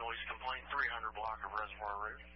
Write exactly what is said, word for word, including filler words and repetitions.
Noise complaint, three hundred block of Reservoir Road.